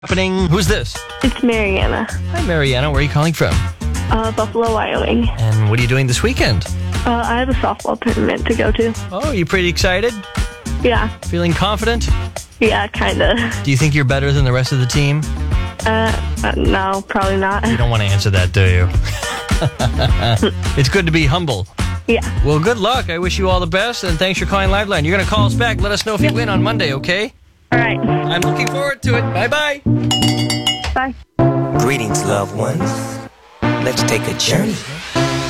Happening. Who's this? It's Mariana, Hi, Mariana. Where are you calling from? Buffalo, Wyoming. And what are you doing this weekend? I have a softball tournament to go to. Oh, you pretty excited? Yeah, Feeling confident? yeah, kinda. Do you think you're better than the rest of the team? No, probably not. You don't want to answer that, do you? It's good to be humble. Yeah, Well, good luck. I wish you all the best, and thanks for calling Liveline. You're going to call us back. Let us know if you win on Monday, okay? all right. I'm looking forward to it. Bye-bye. Bye. Greetings, loved ones. Let's take a journey